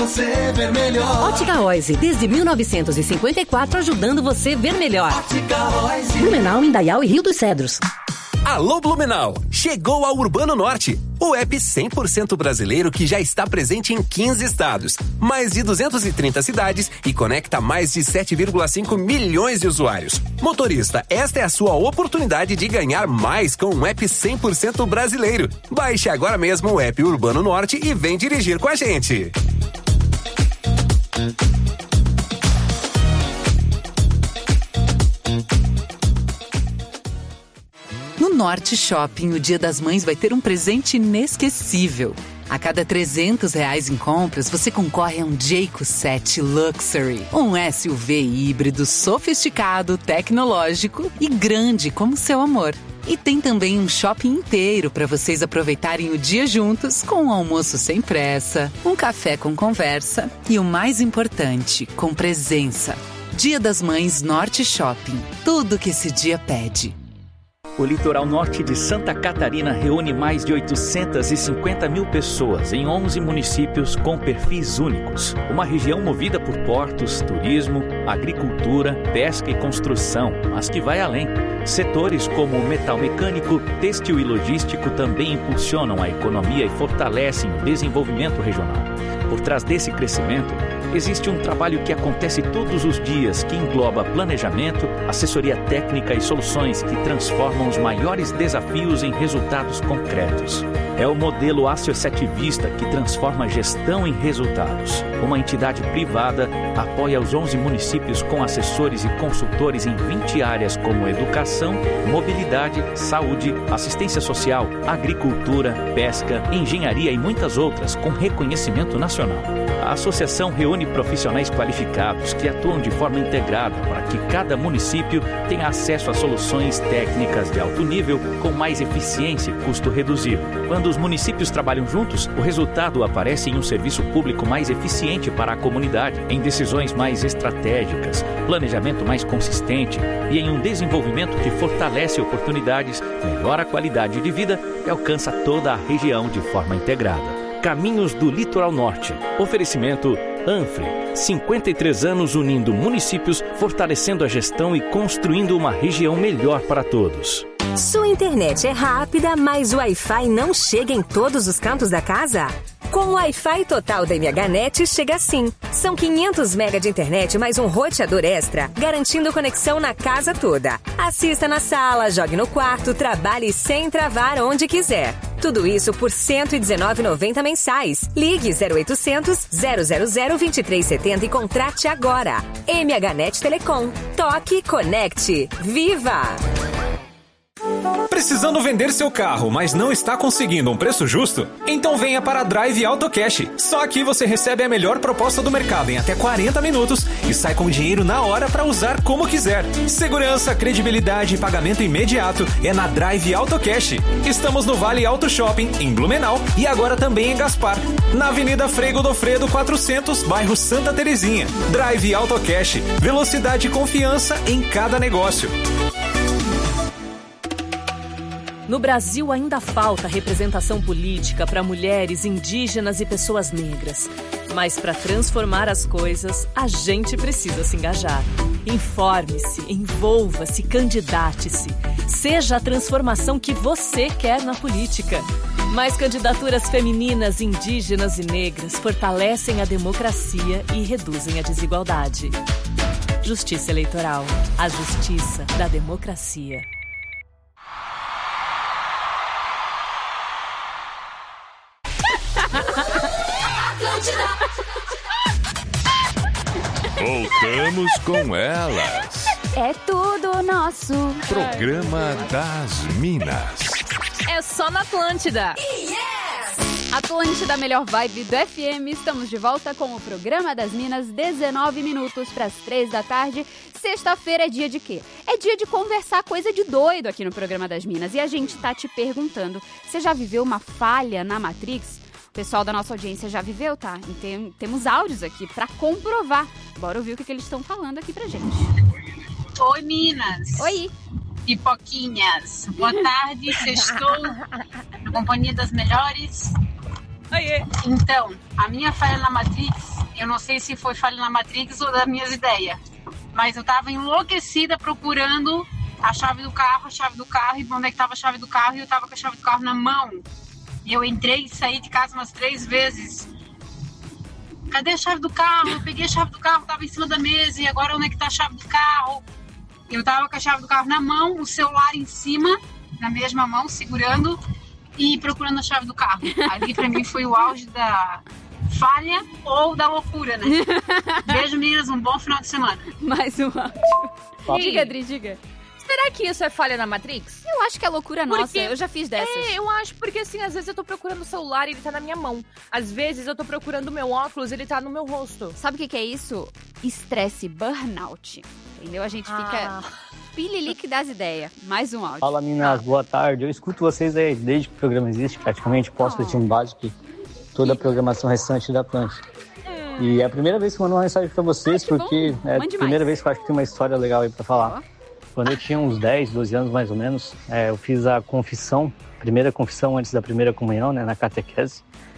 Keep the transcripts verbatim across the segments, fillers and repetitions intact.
você ver melhor. Ótica Oise, desde mil novecentos e cinquenta e quatro, ajudando você ver melhor. Ótica Oise. Blumenau, Indaial e Rio dos Cedros. Alô Blumenau, chegou ao Urbano Norte, o app cem por cento brasileiro que já está presente em quinze estados, mais de duzentas e trinta cidades e conecta mais de sete vírgula cinco milhões de usuários. Motorista, esta é a sua oportunidade de ganhar mais com um app cem por cento brasileiro. Baixe agora mesmo o app Urbano Norte e vem dirigir com a gente. No Norte Shopping, o Dia das Mães vai ter um presente inesquecível. A cada trezentos reais em compras, você concorre a um Jayco sete Luxury. Um S U V híbrido sofisticado, tecnológico e grande como seu amor. E tem também um shopping inteiro para vocês aproveitarem o dia juntos com um almoço sem pressa, um café com conversa e o mais importante, com presença. Dia das Mães Norte Shopping. Tudo que esse dia pede. O litoral norte de Santa Catarina reúne mais de oitocentas e cinquenta mil pessoas em onze municípios com perfis únicos. Uma região movida por portos, turismo, agricultura, pesca e construção, mas que vai além. Setores como metal mecânico, têxtil e logístico também impulsionam a economia e fortalecem o desenvolvimento regional. Por trás desse crescimento, existe um trabalho que acontece todos os dias, que engloba planejamento, assessoria técnica e soluções que transformam os maiores desafios em resultados concretos. É o modelo associativista que transforma gestão em resultados. Uma entidade privada apoia os onze municípios com assessores e consultores em vinte áreas como educação, mobilidade, saúde, assistência social, agricultura, pesca, engenharia e muitas outras com reconhecimento nacional. A associação reúne profissionais qualificados que atuam de forma integrada para que cada município tenha acesso a soluções técnicas de alto nível com mais eficiência e custo reduzido. Quando os municípios trabalham juntos, o resultado aparece em um serviço público mais eficiente para a comunidade, em decisões mais estratégicas, planejamento mais consistente e em um desenvolvimento que fortalece oportunidades, melhora a qualidade de vida e alcança toda a região de forma integrada. Caminhos do Litoral Norte. Oferecimento Anfre. cinquenta e três anos unindo municípios, fortalecendo a gestão e construindo uma região melhor para todos. Sua internet é rápida, mas o Wi-Fi não chega em todos os cantos da casa? Com o Wi-Fi total da MHNet chega assim. São quinhentos megas de internet mais um roteador extra, garantindo conexão na casa toda. Assista na sala, jogue no quarto, trabalhe sem travar onde quiser. Tudo isso por cento e dezenove reais e noventa centavos mensais. Ligue zero oitocentos, zero zero zero, vinte e três setenta e contrate agora. MHNet Telecom. Toque, conecte. Viva! Precisando vender seu carro, mas não está conseguindo um preço justo? Então venha para a Drive Auto Cash. Só aqui você recebe a melhor proposta do mercado em até quarenta minutos e sai com o dinheiro na hora para usar como quiser. Segurança, credibilidade e pagamento imediato é na Drive Auto Cash. Estamos no Vale Auto Shopping, em Blumenau, e agora também em Gaspar, na Avenida Frei Godofredo quatrocentos, bairro Santa Terezinha. Drive Auto Cash. Velocidade e confiança em cada negócio. No Brasil ainda falta representação política para mulheres, indígenas e pessoas negras. Mas para transformar as coisas, a gente precisa se engajar. Informe-se, envolva-se, candidate-se. Seja a transformação que você quer na política. Mais candidaturas femininas, indígenas e negras fortalecem a democracia e reduzem a desigualdade. Justiça Eleitoral. A justiça da democracia. Voltamos com elas. É tudo nosso. Programa das Minas. É só na Atlântida. Yes! Atlântida, melhor vibe do F M. Estamos de volta com o Programa das Minas, dezenove minutos para as três da tarde. Sexta-feira é dia de quê? É dia de conversar coisa de doido aqui no Programa das Minas. E a gente tá te perguntando, você já viveu uma falha na Matrix? O pessoal da nossa audiência já viveu, tá? E tem, temos áudios aqui pra comprovar. Bora ouvir o que, que eles estão falando aqui pra gente. Oi, Minas. Oi. Pipoquinhas. Boa tarde, sextou. Na companhia das melhores. Oiê. Então, a minha falha na Matrix Eu não sei se foi falha na Matrix ou das minhas ideias. Mas eu tava enlouquecida procurando a chave do carro, a chave do carro, e onde é que tava a chave do carro, e eu tava com a chave do carro na mão. E eu entrei e saí de casa umas três vezes. Cadê a chave do carro? Eu peguei a chave do carro, tava em cima da mesa, e agora onde é que tá a chave do carro? Eu tava com a chave do carro na mão, o celular em cima, na mesma mão, segurando e procurando a chave do carro. Ali pra mim foi o auge da falha ou da loucura, né? Beijo, meninas, um bom final de semana. Mais um áudio. Diga, Adri, diga. Será que isso é falha na Matrix? Eu acho que é loucura nossa, porque, eu já fiz dessas. É, eu acho, porque assim, às vezes eu tô procurando o celular e ele tá na minha mão. Às vezes eu tô procurando o meu óculos e ele tá no meu rosto. Sabe o que que é isso? Estresse, burnout. Entendeu? A gente fica Ah. pililique das ideias. Mais um áudio. Fala, meninas, boa tarde. Eu escuto vocês aí desde que o programa existe, praticamente. Posto oh. um básico toda a programação restante da Atlântida. Hum. E é a primeira vez que eu mando uma mensagem pra vocês, ah, porque bom. é a Mande primeira mais. vez que eu acho que tem uma história legal aí pra falar. Oh. Quando eu tinha uns dez, doze anos mais ou menos, é, eu fiz a confissão, primeira confissão antes da primeira comunhão, né, na catequese.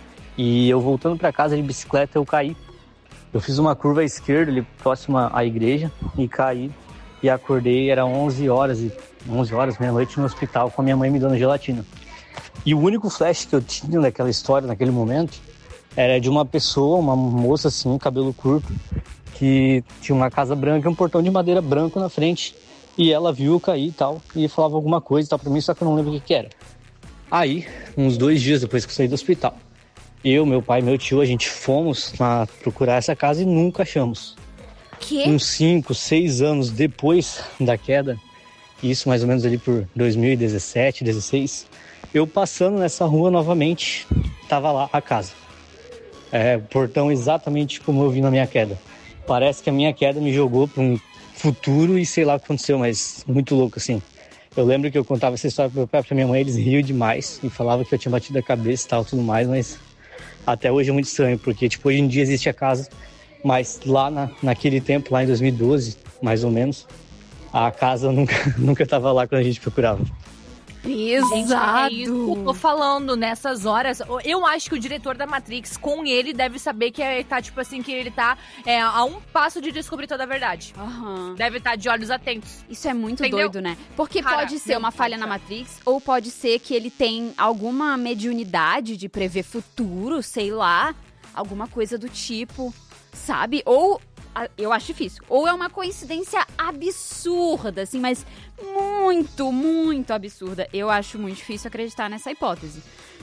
E eu voltando para casa de bicicleta, eu caí. Eu fiz uma curva à esquerda, ali próxima à igreja, e caí. E acordei, era onze horas, e onze horas, meia-noite, no hospital, com a minha mãe me dando gelatina. E o único flash que eu tinha daquela história, naquele momento, era de uma pessoa, uma moça assim, cabelo curto, que tinha uma casa branca e um portão de madeira branco na frente. E ela viu eu cair e tal, e falava alguma coisa e tal pra mim, só que eu não lembro o que que era. Aí, uns dois dias depois que eu saí do hospital, eu, meu pai e meu tio, a gente fomos lá procurar essa casa e nunca achamos. Que? Uns cinco, seis anos depois da queda, isso mais ou menos ali por dois mil e dezessete, dezesseis, eu passando nessa rua novamente, tava lá a casa. É, o portão exatamente como eu vi na minha queda. Parece que a minha queda me jogou pra um futuro e sei lá o que aconteceu, mas muito louco assim. Eu lembro que eu contava essa história pro meu pai e pra minha mãe, eles riam demais e falavam que eu tinha batido a cabeça e tal, tudo mais, mas até hoje é muito estranho, porque tipo, hoje em dia existe a casa, mas lá na, naquele tempo, lá em dois mil e doze, mais ou menos, a casa nunca, nunca tava lá quando a gente procurava. Exato. Gente, é isso que eu tô falando nessas horas. Eu acho que o diretor da Matrix, com ele, deve saber que é, tá, tipo assim, que ele tá é, a um passo de descobrir toda a verdade. Uhum. Deve estar de olhos atentos. Isso é muito Entendeu? doido, né? Porque Cara, pode ser uma falha na Matrix, ou pode ser que ele tem alguma mediunidade de prever futuro, sei lá, alguma coisa do tipo, sabe? Ou... eu acho difícil. Ou é uma coincidência absurda, assim, mas muito, muito absurda. Eu acho muito difícil acreditar nessa hipótese.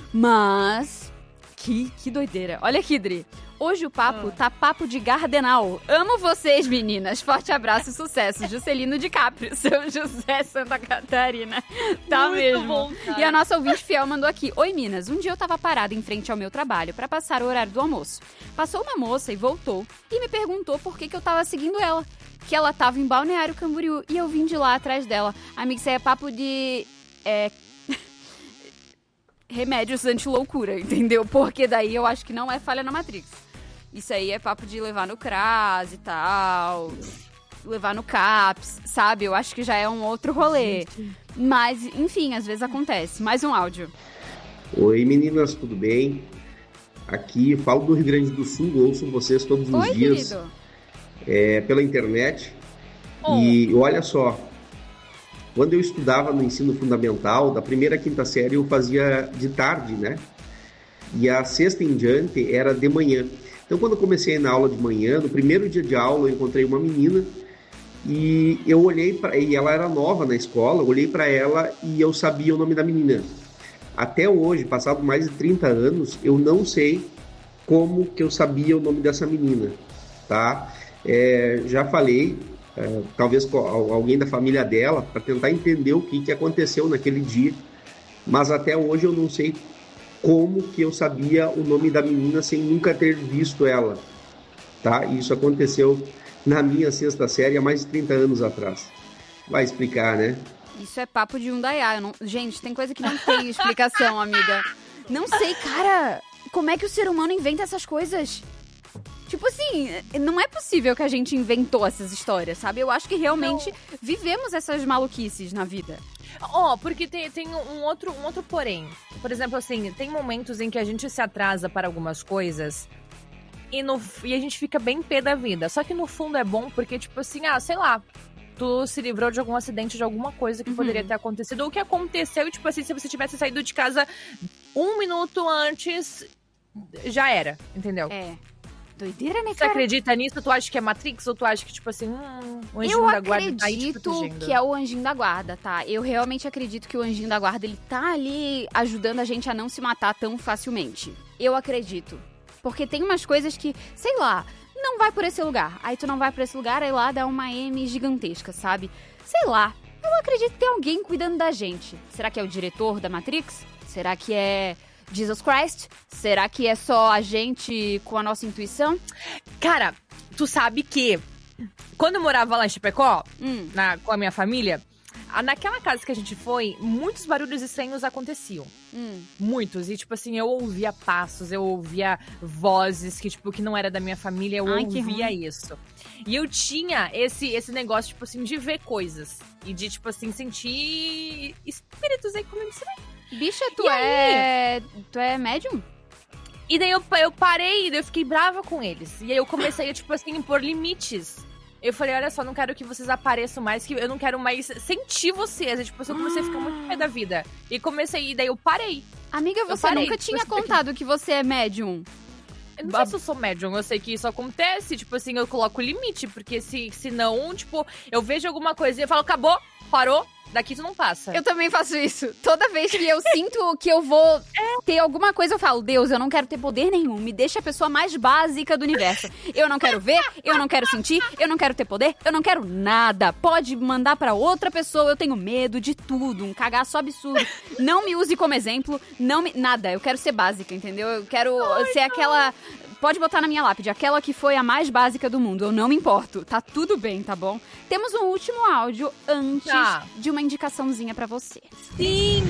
Mas... Que, que doideira. Olha aqui, Dri. Hoje o papo ah. tá papo de Gardenal. Amo vocês, meninas. Forte abraço e sucesso. Juscelino DiCaprio, São José, Santa Catarina. Tá Muito mesmo. Bom, e a nossa ouvinte fiel mandou aqui. Oi, Minas. Um dia eu tava parada em frente ao meu trabalho pra passar o horário do almoço. Passou uma moça e voltou e me perguntou por que que eu tava seguindo ela. Que ela tava em Balneário Camboriú e eu vim de lá atrás dela. Amiga, isso aí é papo de... É... remédios anti-loucura, entendeu? Porque daí eu acho que não é falha na Matrix. Isso aí é papo de levar no C R A S e tal, levar no CAPS, sabe? Eu acho que já é um outro rolê. Mas, enfim, às vezes acontece. Mais um áudio. Oi, meninas, tudo bem? Aqui, falo do Rio Grande do Sul, ouço vocês todos os Oi, dias é, pela internet. Oh. E olha só, quando eu estudava no ensino fundamental, da primeira à quinta série, eu fazia de tarde, né? E a sexta em diante era de manhã. Então, quando eu comecei na aula de manhã, no primeiro dia de aula, eu encontrei uma menina e eu olhei para e ela era nova na escola, eu olhei para ela e eu sabia o nome da menina. Até hoje, passado mais de trinta anos, eu não sei como que eu sabia o nome dessa menina, tá? É, já falei... Uh, talvez com alguém da família dela, para tentar entender o que, que aconteceu naquele dia, mas até hoje eu não sei como que eu sabia o nome da menina sem nunca ter visto ela, tá? Isso aconteceu na minha sexta série há mais de trinta anos atrás. Vai explicar, né? Isso é papo de um Dayá. Não... Gente, tem coisa que não tem explicação, amiga. Não sei, cara, como é que o ser humano inventa essas coisas? Tipo assim, não é possível que a gente inventou essas histórias, sabe? Eu acho que realmente não. Vivemos essas maluquices na vida. Ó, oh, porque tem, tem um, outro, um outro porém. Por exemplo, assim, tem momentos em que a gente se atrasa para algumas coisas E, no, e a gente fica bem pé da vida. Só que no fundo é bom porque, tipo assim, ah, sei lá, tu se livrou de algum acidente, de alguma coisa que uhum. poderia ter acontecido. Ou que aconteceu, tipo assim, se você tivesse saído de casa um minuto antes, já era, entendeu? É. Doideira, né, cara? Você acredita nisso? Tu acha que é Matrix ou tu acha que, tipo assim, hum, o anjinho eu da guarda tá aí te acredito protegendo? que é o anjinho da guarda, tá? Eu realmente acredito que o anjinho da guarda, ele tá ali ajudando a gente a não se matar tão facilmente. Eu acredito. Porque tem umas coisas que, sei lá, não vai por esse lugar. Aí tu não vai por esse lugar, aí lá dá uma M gigantesca, sabe? Sei lá. Eu acredito que tem alguém cuidando da gente. Será que é o diretor da Matrix? Será que é Jesus Christ? Será que é só a gente com a nossa intuição? Cara, tu sabe que quando eu morava lá em Chapecó, hum. na, com a minha família, naquela casa que a gente foi, muitos barulhos estranhos aconteciam. Hum. Muitos. E, tipo assim, eu ouvia passos, eu ouvia vozes que, tipo, que não era da minha família, eu Ai, ouvia isso. E eu tinha esse, esse negócio, tipo assim, de ver coisas. E de, tipo assim, sentir espíritos aí comigo. Bicha, tu é... Tu é médium? E daí eu, eu parei, daí eu fiquei brava com eles. E aí eu comecei a, tipo assim, impor limites. Eu falei, olha só, não quero que vocês apareçam mais, que eu não quero mais sentir vocês. E, tipo, eu comecei a ficar muito pé da vida. E comecei, e daí eu parei. Amiga, você parei, nunca tinha contado aqui. que você é médium. Eu não sei se eu sou médium, eu sei que isso acontece. Tipo assim, eu coloco limite, porque se, se não, tipo, eu vejo alguma coisa e eu falo, acabou, parou. Daqui tu não passa. Eu também faço isso. Toda vez que eu sinto que eu vou ter alguma coisa, eu falo, Deus, eu não quero ter poder nenhum. Me deixa a pessoa mais básica do universo. Eu não quero ver, eu não quero sentir, eu não quero ter poder, eu não quero nada. Pode mandar pra outra pessoa, eu tenho medo de tudo. Um cagaço absurdo. Não me use como exemplo, não me... Nada, eu quero ser básica, entendeu? Eu quero Ai, ser não. aquela... Pode botar na minha lápide, aquela que foi a mais básica do mundo. Eu não me importo. Tá tudo bem, tá bom? Temos um último áudio antes tá. de uma indicaçãozinha pra você. Sim!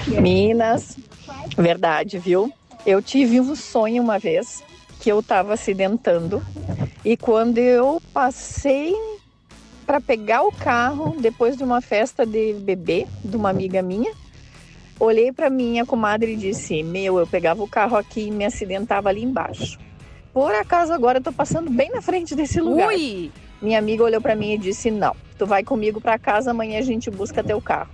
Minas, verdade, viu? Eu tive um sonho uma vez que eu tava acidentando. E quando eu passei pra pegar o carro, depois de uma festa de bebê, de uma amiga minha, olhei pra minha comadre e disse, meu, eu pegava o carro aqui e me acidentava ali embaixo. Por acaso agora eu tô passando bem na frente desse lugar. Ui! Minha amiga olhou pra mim e disse, não, tu vai comigo pra casa, amanhã a gente busca teu carro.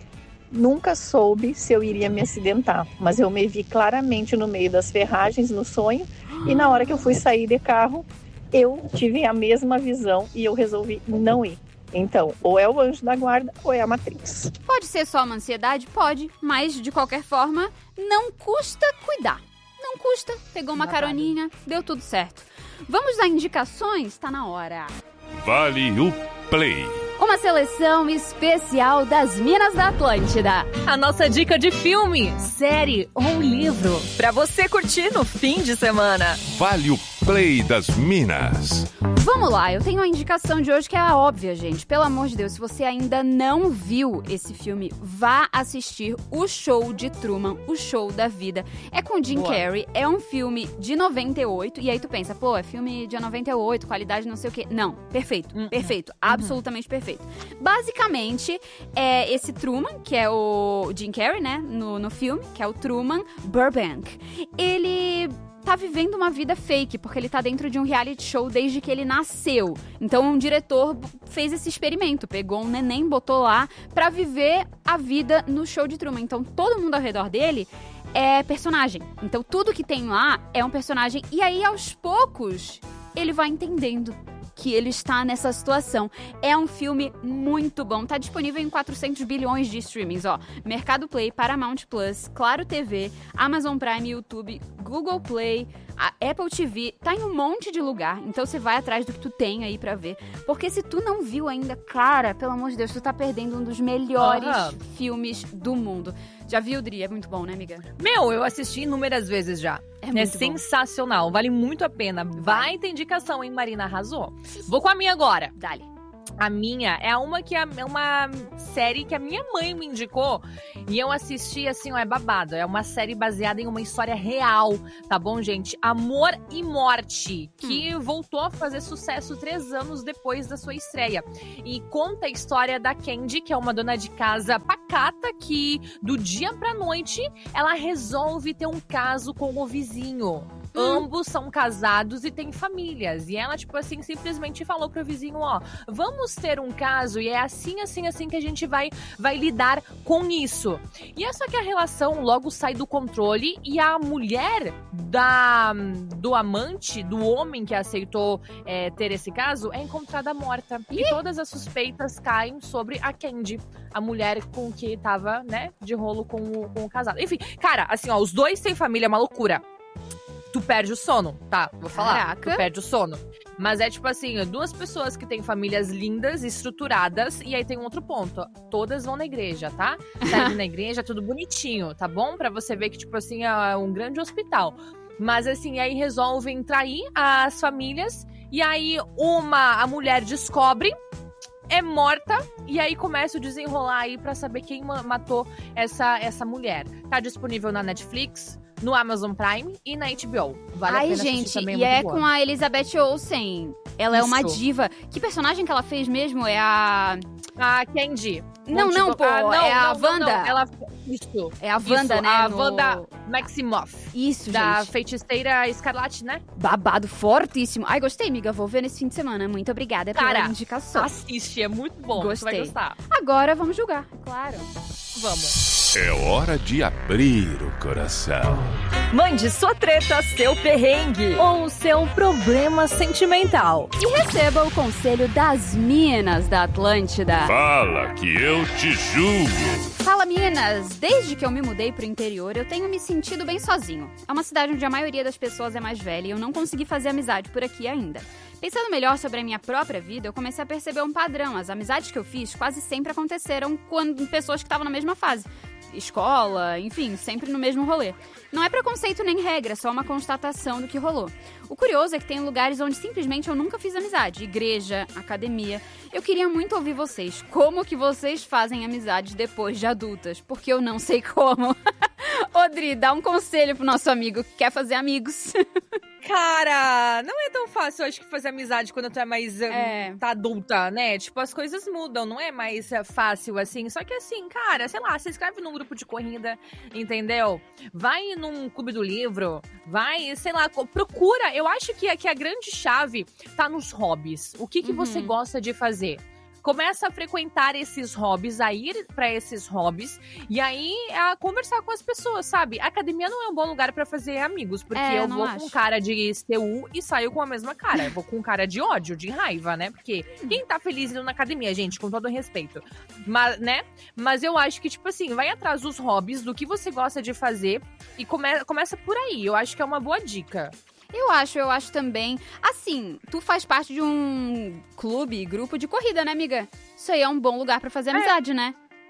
Nunca soube se eu iria me acidentar, mas eu me vi claramente no meio das ferragens no sonho e na hora que eu fui sair de carro, eu tive a mesma visão e eu resolvi não ir. Então, ou é o anjo da guarda ou é a Matrix. Pode ser só uma ansiedade? Pode, mas de qualquer forma, não custa cuidar. Não custa, pegou uma caroninha, deu tudo certo. Vamos dar indicações? Tá na hora. Vale o Play. Uma seleção especial das Minas da Atlântida. A nossa dica de filme, série ou livro pra você curtir no fim de semana. Vale o Play das Minas. Vamos lá, eu tenho uma indicação de hoje que é a óbvia, gente. Pelo amor de Deus, se você ainda não viu esse filme, vá assistir O Show de Truman, O Show da Vida. É com Jim Boa. Carrey, é um filme de noventa e oito, e aí tu pensa, pô, é filme de noventa e oito, qualidade não sei o quê. Não, perfeito, uhum. perfeito, uhum. absolutamente perfeito. Basicamente, é esse Truman, que é o Jim Carrey, né, no, no filme, que é o Truman Burbank. Ele tá vivendo uma vida fake, porque ele tá dentro de um reality show desde que ele nasceu. Então, um diretor fez esse experimento, pegou um neném, botou lá pra viver a vida no show de Truman. Então, todo mundo ao redor dele é personagem. Então, tudo que tem lá é um personagem. E aí, aos poucos, ele vai entendendo que ele está nessa situação. É um filme muito bom. Tá disponível em quatrocentos bilhões de streamings, ó. Mercado Play, Paramount Plus, Claro T V, Amazon Prime, YouTube, Google Play, a Apple T V. Tá em um monte de lugar. Então você vai atrás do que tu tem aí pra ver. Porque se tu não viu ainda, cara, pelo amor de Deus, tu tá perdendo um dos melhores uhum. filmes do mundo. Já viu, Dri? É muito bom, né, amiga? Meu, eu assisti inúmeras vezes já. É, muito é sensacional, vale muito a pena. Vai ter indicação, hein, Marina? Arrasou. Vou com a minha agora. Dale. A minha é uma que é uma série que a minha mãe me indicou e eu assisti, assim, ó, é babado. É uma série baseada em uma história real, tá bom, gente? Amor e Morte, que hum. voltou a fazer sucesso três anos depois da sua estreia. E conta a história da Candy, que é uma dona de casa pacata que, do dia pra noite, ela resolve ter um caso com o vizinho. Ambos são casados e têm famílias. E ela, tipo assim, simplesmente falou pro vizinho, ó, vamos ter um caso e é assim, assim, assim que a gente vai, vai lidar com isso. E é só que a relação logo sai do controle e a mulher da, do amante, do homem que aceitou é, ter esse caso, é encontrada morta. Ih! E todas as suspeitas caem sobre a Candy, a mulher com que tava, né, de rolo com o, com o casado. Enfim, cara, assim, ó, os dois têm família, é uma loucura. Tu perde o sono, tá? Vou falar. Caraca. Tu perde o sono. Mas é tipo assim, duas pessoas que têm famílias lindas, estruturadas, e aí tem um outro ponto. Todas vão na igreja, tá? Tá indo na igreja, tudo bonitinho, tá bom? Pra você ver que, tipo assim, é um grande hospital. Mas assim, aí resolvem trair as famílias, e aí uma, a mulher descobre, é morta, e aí começa o desenrolar aí pra saber quem matou essa, essa mulher. Tá disponível na Netflix, no Amazon Prime e na H B O. Vale Ai, a pena gente, também, é e muito é boa. com a Elizabeth Olsen. Ela Isso. é uma diva. Que personagem que ela fez mesmo? É a... A Candy. Não, Monte não, do- pô. Ah, não, é a não, não, Wanda. não. Ela... Isso. É a Wanda, Isso, né? A no- Wanda Maximoff. Isso, Da gente. feiticeira Escarlate, né? Babado fortíssimo. Ai, gostei, amiga. Vou ver nesse fim de semana. Muito obrigada pela Cara, indicação. assiste, é muito bom. Você vai Gostei. gostar. Agora vamos julgar, claro. Vamos. É hora de abrir o coração. Mande sua treta, seu perrengue ou o seu problema sentimental. E receba o conselho das Minas da Atlântida. Fala que eu te julgo. Fala, Minas! Desde que eu me mudei pro interior, eu tenho me sentido bem sozinho. É uma cidade onde a maioria das pessoas é mais velha e eu não consegui fazer amizade por aqui ainda. Pensando melhor sobre a minha própria vida, eu comecei a perceber um padrão. As amizades que eu fiz quase sempre aconteceram com pessoas que estavam na mesma fase. Escola, enfim, sempre no mesmo rolê. Não é preconceito nem regra, é só uma constatação do que rolou. O curioso é que tem lugares onde simplesmente eu nunca fiz amizade. Igreja, academia. Eu queria muito ouvir vocês. Como que vocês fazem amizades depois de adultas? Porque eu não sei como. Odri, dá um conselho pro nosso amigo que quer fazer amigos. Cara, não é tão fácil, eu acho, que fazer amizade quando tu é mais É. hum, tá adulta, né? Tipo, as coisas mudam, não é mais é, fácil assim. Só que assim, cara, sei lá, se inscreve num grupo de corrida, entendeu? Vai num clube do livro, vai, sei lá, co- procura. Eu acho que, que a grande chave tá nos hobbies. O que, que Uhum. você gosta de fazer? Começa a frequentar esses hobbies, a ir pra esses hobbies e aí a conversar com as pessoas, sabe? A academia não é um bom lugar pra fazer amigos, porque É, eu não vou acho. com cara de C U e saio com a mesma cara. Eu vou com cara de ódio, de raiva, né? Porque quem tá feliz indo na academia, gente, com todo respeito, mas, né? Mas eu acho que, tipo assim, vai atrás dos hobbies, do que você gosta de fazer e come- começa por aí. Eu acho que é uma boa dica. Eu acho, eu acho também. Assim, tu faz parte de um clube, grupo de corrida, né, amiga? Isso aí é um bom lugar pra fazer amizade, né?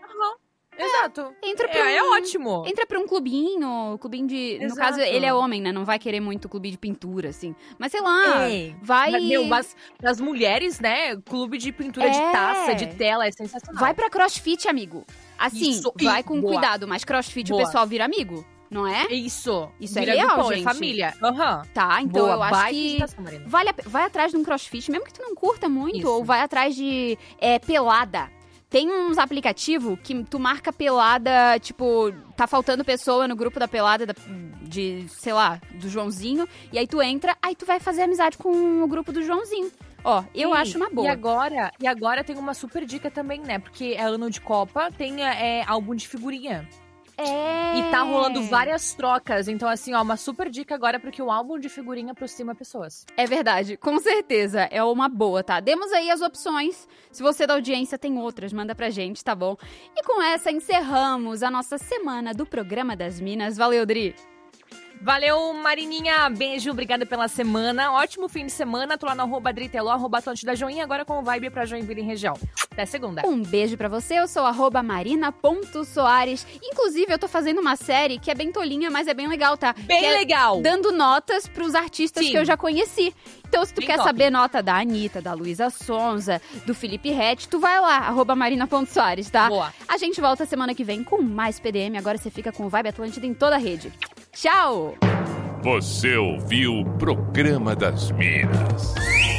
Exato. Entra pra É, é um- ótimo. Entra pra um clubinho, clubinho de... No Exato. caso, ele é homem, né? Não vai querer muito clube de pintura, assim. Mas sei lá, Ei, vai... mas, Meu, mas as mulheres, né? Clube de pintura de É. taça, de tela, é sensacional. Vai pra crossfit, amigo. Assim, Isso, vai e- com boa. cuidado, mas crossfit o Boa. pessoal vira amigo, não é? Isso. Isso é Vira real, grupão, é gente. família. Aham. Tá, então Boa, eu acho baita que indicação, Marina. vale a pe- vai atrás de um crossfit, mesmo que tu não curta muito, Isso. ou vai atrás de é, pelada. Tem uns aplicativos que tu marca pelada, tipo, tá faltando pessoa no grupo da pelada da- de, sei lá, do Joãozinho, e aí tu entra, aí tu vai fazer amizade com o grupo do Joãozinho. Ó, eu Sim, acho uma boa. E agora, e agora tem uma super dica também, né? Porque é ano de Copa, tem é, álbum de figurinha. É. E tá rolando várias trocas. Então, assim, ó, uma super dica agora, porque o álbum de figurinha aproxima pessoas. É verdade, com certeza. É uma boa, tá? Demos aí as opções. Se você da audiência tem outras, manda pra gente, tá bom? E com essa encerramos a nossa semana do Programa das Minas. Valeu, Dri! Valeu, Marininha. Beijo, obrigada pela semana. Ótimo fim de semana. Tô lá no arroba Driteló, arroba Atlântida Joinha, agora com o Vibe pra Joinville e região. Até segunda. Um beijo pra você, eu sou arroba marina.soares. Inclusive, eu tô fazendo uma série que é bem tolinha, mas é bem legal, tá? Bem Que é legal. Dando notas pros artistas Sim. que eu já conheci. Então, se tu Bem quer top. saber nota da Anitta, da Luísa Sonza, do Felipe Rett, tu vai lá, arroba marina.soares, tá? Boa. A gente volta semana que vem com mais P D M. Agora você fica com o Vibe Atlântida em toda a rede. Tchau! Você ouviu o Programa das Minas.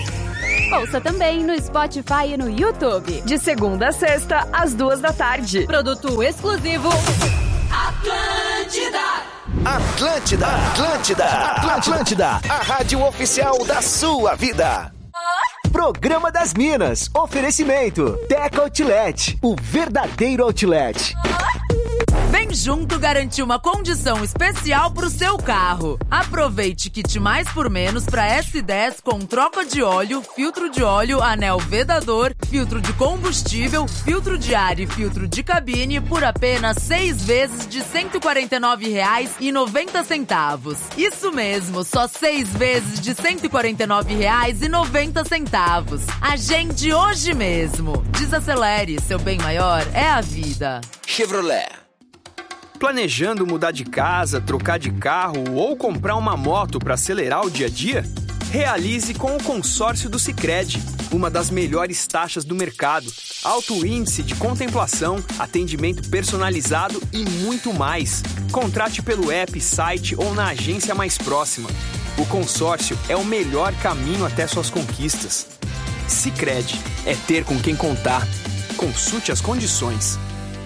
Ouça também no Spotify e no YouTube. De segunda a sexta, às duas da tarde. Produto exclusivo. Atlântida! A Atlântida, Atlântida, Atlântida, a rádio oficial da sua vida. Programa das Minas, oferecimento Tec Outlet, o verdadeiro outlet. Vem junto garantir uma condição especial pro seu carro. Aproveite kit mais por menos para S dez com troca de óleo, filtro de óleo, anel vedador, filtro de combustível, filtro de ar e filtro de cabine por apenas seis vezes de cento e quarenta e nove reais e noventa centavos. Isso mesmo, só seis vezes de cento e quarenta e nove reais e noventa centavos. Agende hoje mesmo. Desacelere, seu bem maior é a vida. Chevrolet. Planejando mudar de casa, trocar de carro ou comprar uma moto para acelerar o dia a dia? Realize com o consórcio do Sicredi, uma das melhores taxas do mercado, alto índice de contemplação, atendimento personalizado e muito mais. Contrate pelo app, site ou na agência mais próxima. O consórcio é o melhor caminho até suas conquistas. Sicredi, é ter com quem contar. Consulte as condições.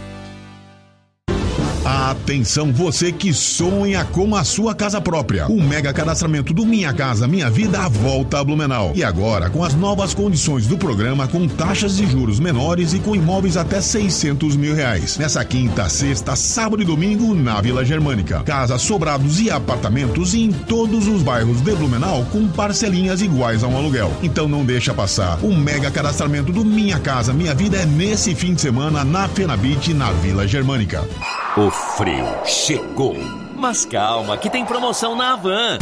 Atenção, você que sonha com a sua casa própria. O mega cadastramento do Minha Casa Minha Vida volta a Blumenau. E agora com as novas condições do programa, com taxas de juros menores e com imóveis até seiscentos mil reais. Nessa quinta, sexta, sábado e domingo na Vila Germânica. Casas, sobrados e apartamentos em todos os bairros de Blumenau com parcelinhas iguais a um aluguel. Então não deixa passar. O mega cadastramento do Minha Casa Minha Vida é nesse fim de semana na Fenabit, na Vila Germânica. O frio chegou, mas calma que tem promoção na Havan.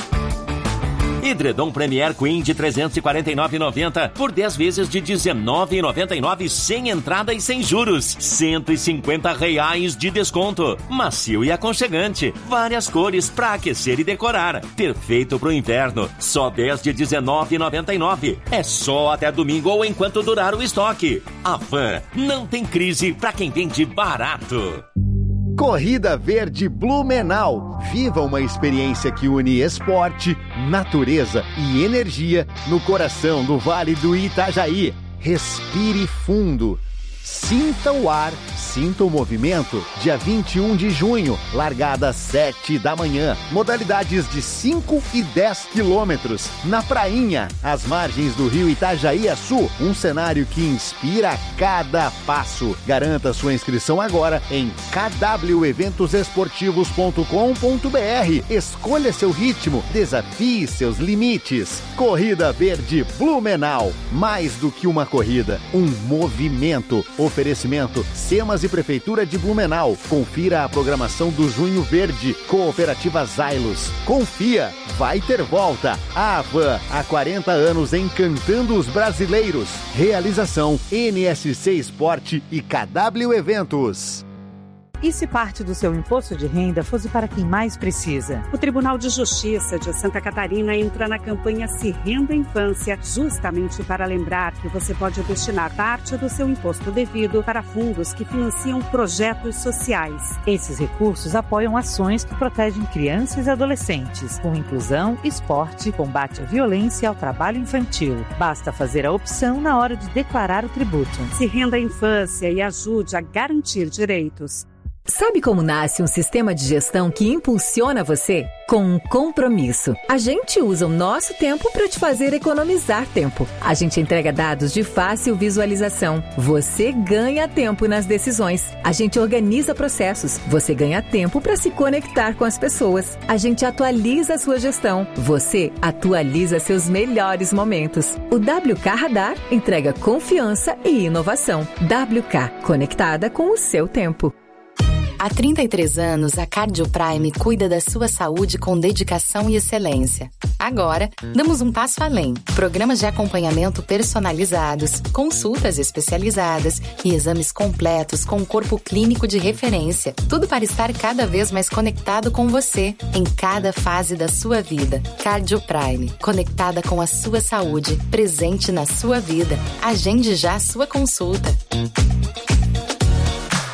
Edredom Premier Queen de trezentos e quarenta e nove reais e noventa centavos por dez vezes de dezenove reais e noventa e nove centavos sem entrada e sem juros. cento e cinquenta reais de desconto. Macio e aconchegante. Várias cores para aquecer e decorar. Perfeito pro inverno. Só dez de dezenove reais e noventa e nove centavos. É só até domingo ou enquanto durar o estoque. Havan, não tem crise para quem vende barato. Corrida Verde Blumenau. Viva uma experiência que une esporte, natureza e energia no coração do Vale do Itajaí. Respire fundo. Sinta o ar, sinta o movimento. Dia vinte e um de junho, largada às sete da manhã. Modalidades de cinco e dez quilômetros. Na prainha, às margens do rio Itajaí-Açu. Um cenário que inspira a cada passo. Garanta sua inscrição agora em k w eventos esportivos ponto com ponto b r. Escolha seu ritmo, desafie seus limites. Corrida Verde Blumenau. Mais do que uma corrida, um movimento. Oferecimento Semas e Prefeitura de Blumenau. Confira a programação do Junho Verde. Cooperativa Zailos. Confia, vai ter volta. A Havan, há quarenta anos encantando os brasileiros. Realização N S C Esporte e K W Eventos. E se parte do seu imposto de renda fosse para quem mais precisa? O Tribunal de Justiça de Santa Catarina entra na campanha Se Renda Infância, justamente para lembrar que você pode destinar parte do seu imposto devido para fundos que financiam projetos sociais. Esses recursos apoiam ações que protegem crianças e adolescentes, com inclusão, esporte, combate à violência e ao trabalho infantil. Basta fazer a opção na hora de declarar o tributo. Se renda a infância e ajude a garantir direitos. Sabe como nasce um sistema de gestão que impulsiona você? Com um compromisso. A gente usa o nosso tempo para te fazer economizar tempo. A gente entrega dados de fácil visualização. Você ganha tempo nas decisões. A gente organiza processos. Você ganha tempo para se conectar com as pessoas. A gente atualiza a sua gestão. Você atualiza seus melhores momentos. O W K Radar entrega confiança e inovação. W K, conectada com o seu tempo. Há trinta e três anos, a Cardio Prime cuida da sua saúde com dedicação e excelência. Agora, damos um passo além. Programas de acompanhamento personalizados, consultas especializadas e exames completos com um corpo clínico de referência. Tudo para estar cada vez mais conectado com você, em cada fase da sua vida. Cardio Prime, conectada com a sua saúde, presente na sua vida. Agende já a sua consulta.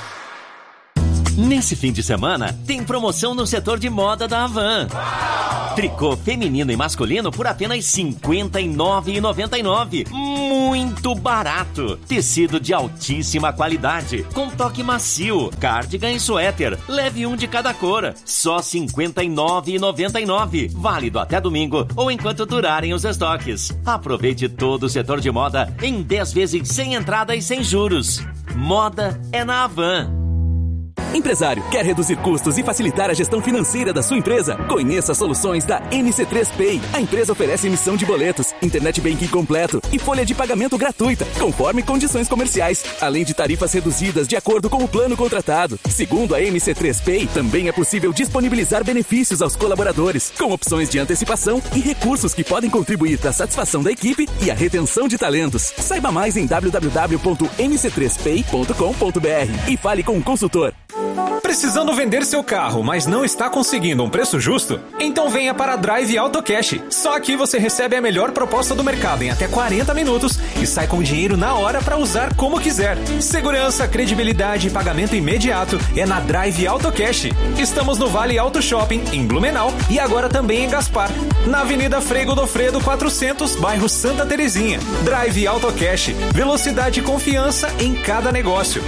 Nesse fim de semana, tem promoção no setor de moda da Havan. Tricô feminino e masculino por apenas cinquenta e nove reais e noventa e nove centavos. Muito barato. Tecido de altíssima qualidade, com toque macio, cardigan e suéter. Leve um de cada cor. Só cinquenta e nove reais e noventa e nove centavos. Válido até domingo ou enquanto durarem os estoques. Aproveite todo o setor de moda em dez vezes sem entrada e sem juros. Moda é na Havan. Empresário, quer reduzir custos e facilitar a gestão financeira da sua empresa? Conheça as soluções da M C três Pay. A empresa oferece emissão de boletos, internet banking completo e folha de pagamento gratuita, conforme condições comerciais, além de tarifas reduzidas de acordo com o plano contratado. Segundo a M C três Pay, também é possível disponibilizar benefícios aos colaboradores, com opções de antecipação e recursos que podem contribuir para a satisfação da equipe e a retenção de talentos. Saiba mais em w w w ponto m c três pay ponto com ponto b r e fale com um consultor. Precisando vender seu carro, mas não está conseguindo um preço justo? Então venha para a Drive Auto Cash. Só aqui você recebe a melhor proposta do mercado em até quarenta minutos e sai com dinheiro na hora para usar como quiser. Segurança, credibilidade e pagamento imediato é na Drive Auto Cash. Estamos no Vale Auto Shopping, em Blumenau, e agora também em Gaspar, na Avenida Frei Godofredo quatrocentos, bairro Santa Terezinha. Drive Auto Cash. Velocidade e confiança em cada negócio.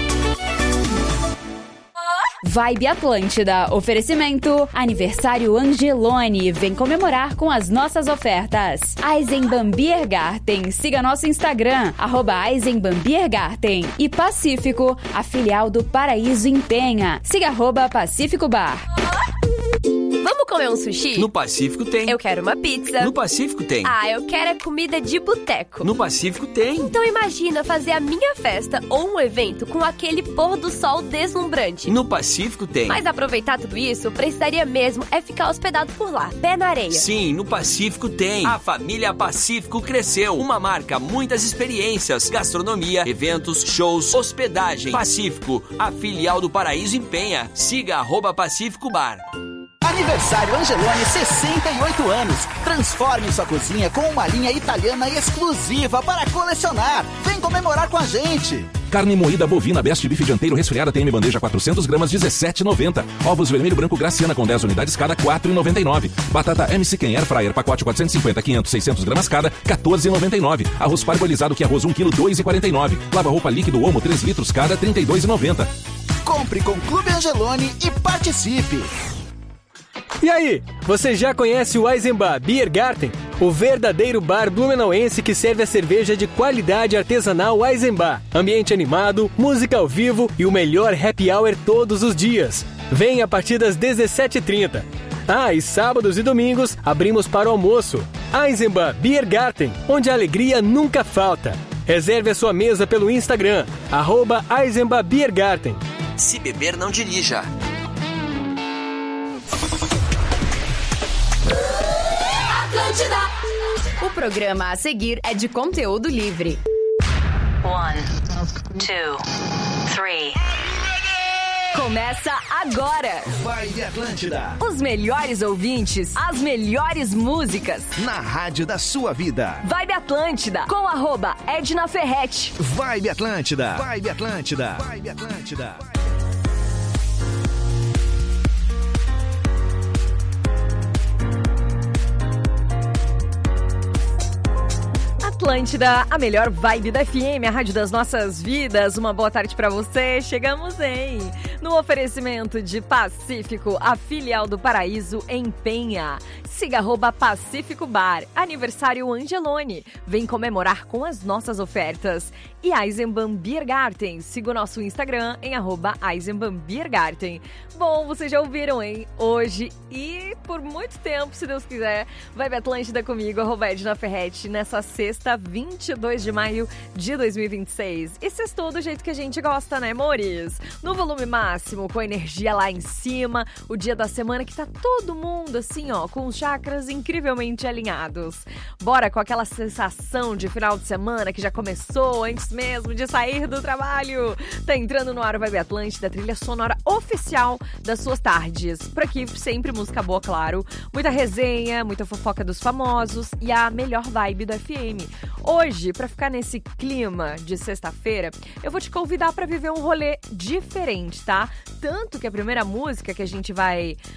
Vibe Atlântida. Oferecimento. Aniversário Angelone. Vem comemorar com as nossas ofertas. Eisenbahn Biergarten. Siga nosso Instagram, arroba Eisenbahn Biergarten. E Pacífico, a filial do Paraíso em Penha. Siga arroba Pacífico Bar. Vamos comer um sushi? No Pacífico tem. Eu quero uma pizza. No Pacífico tem. Ah, eu quero é comida de boteco. No Pacífico tem. Então imagina fazer a minha festa ou um evento com aquele pôr do sol deslumbrante. No Pacífico tem. Mas aproveitar tudo isso, precisaria mesmo é ficar hospedado por lá, pé na areia. Sim, no Pacífico tem. A família Pacífico cresceu. Uma marca, muitas experiências, gastronomia, eventos, shows, hospedagem. Pacífico, a filial do Paraíso em Penha. Siga arroba Pacífico Bar. Aniversário Angelone, sessenta e oito anos. Transforme sua cozinha com uma linha italiana exclusiva para colecionar. Vem comemorar com a gente. Carne moída bovina Best Beef dianteiro resfriada T M bandeja quatrocentos gramas, dezessete reais e noventa centavos. Ovos vermelho branco Graciana com dez unidades cada, quatro reais e noventa e nove centavos. Batata M C Ken Air Fryer pacote quatrocentos e cinquenta, quinhentos, seiscentos gramas cada, quatorze reais e noventa e nove centavos. Arroz parbolizado que arroz um quilo, dois reais e quarenta e nove centavos. Lava roupa líquido Omo três litros cada, trinta e dois reais e noventa centavos. Compre com Clube Angelone e participe. E aí, você já conhece o Eisenbahn Biergarten? O verdadeiro bar blumenauense que serve a cerveja de qualidade artesanal Eisenbahn. Ambiente animado, música ao vivo e o melhor happy hour todos os dias. Vem a partir das dezessete e trinta. Ah, e sábados e domingos abrimos para o almoço. Eisenbahn Biergarten, onde a alegria nunca falta. Reserve a sua mesa pelo Instagram, arroba Eisenbahn Biergarten. Se beber, não dirija. O programa a seguir é de conteúdo livre. One, two, three. Começa agora. Vibe Atlântida. Os melhores ouvintes, as melhores músicas. Na rádio da sua vida. Vibe Atlântida, com arroba Edna Ferretti. Vibe Atlântida. Vibe Atlântida. Vibe Atlântida. Atlântida, a melhor vibe da F M, a rádio das nossas vidas. Uma boa tarde pra você. Chegamos em no oferecimento de Pacífico, a filial do Paraíso em Penha. Siga arroba Pacífico Bar. Aniversário Angelone. Vem comemorar com as nossas ofertas. E Eisenbahn Biergarten. Siga o nosso Instagram em arroba Eisenbahn Biergarten. Bom, vocês já ouviram, hein? Hoje e por muito tempo, se Deus quiser, Vibe Atlântida comigo, arroba Edna Ferretti, nessa sexta, vinte e dois de maio de dois mil e vinte e seis. E sextou do jeito que a gente gosta, né, amores? No volume máximo, com a energia lá em cima, o dia da semana que tá todo mundo assim, ó, com os chakras incrivelmente alinhados. Bora com aquela sensação de final de semana que já começou antes mesmo de sair do trabalho. Tá entrando no ar o Vibe Atlântida, a trilha sonora oficial das suas tardes. Por aqui, sempre música boa, claro. Muita resenha, muita fofoca dos famosos e a melhor vibe do F M. Hoje, pra ficar nesse clima de sexta-feira, eu vou te convidar pra viver um rolê diferente, tá? Tanto que a primeira música que a gente vai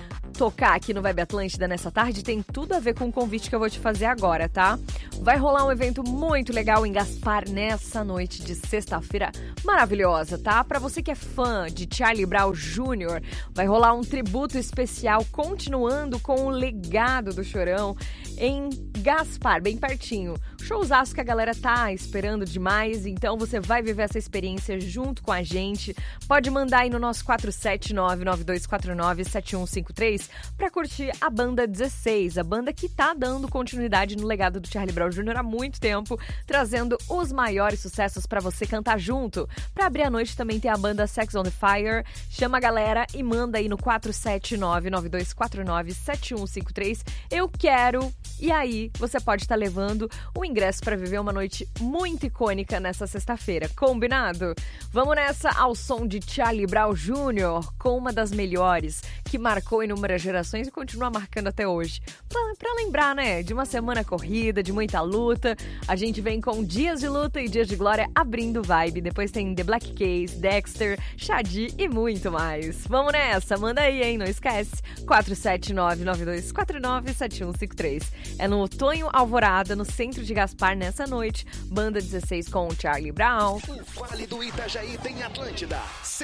tocar aqui no Vibe Atlântida nessa tarde tem tudo a ver com o convite que eu vou te fazer agora, tá? Vai rolar um evento muito legal em Gaspar nessa noite de sexta-feira maravilhosa, tá? Pra você que é fã de Charlie Brown Júnior, vai rolar um tributo especial continuando com o legado do Chorão em Gaspar, bem pertinho. Showzaço que a galera tá esperando demais, então você vai viver essa experiência junto com a gente. Pode mandar aí no nosso quatro sete nove, nove dois quatro nove, sete um cinco três pra curtir a Banda dezesseis, a banda que tá dando continuidade no legado do Charlie Brown Júnior há muito tempo, trazendo os maiores sucessos pra você cantar junto. Pra abrir a noite também tem a banda Sex on the Fire. Chama a galera e manda aí no quatro sete nove, nove dois quatro nove, sete um cinco três. Eu quero... E aí, você pode estar levando o ingresso para viver uma noite muito icônica nessa sexta-feira. Combinado? Vamos nessa ao som de Charlie Brown Júnior com uma das melhores que marcou inúmeras gerações e continua marcando até hoje. Para lembrar, né, de uma semana corrida, de muita luta. A gente vem com Dias de Luta e Dias de Glória abrindo Vibe. Depois tem The Black Keys, Dexter, Shadi e muito mais. Vamos nessa, manda aí, hein? Não esquece. quatro sete nove, nove dois quatro nove, sete um cinco três. É no Tonho Alvorada, no centro de Gaspar, nessa noite. Banda dezesseis com o Charlie Brown. O Vale do Itajaí tem Atlântida.